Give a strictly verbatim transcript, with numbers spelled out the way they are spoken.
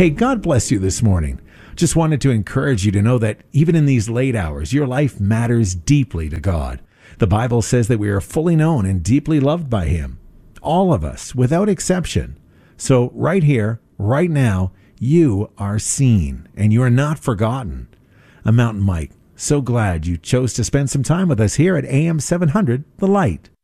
Hey, God bless you this morning. Just wanted to encourage you to know that even in these late hours, your life matters deeply to God. The Bible says that we are fully known and deeply loved by Him. All of us, without exception. So right here, right now, you are seen and you are not forgotten. I'm Mountain Mike. So glad you chose to spend some time with us here at A M seven hundred, The Light.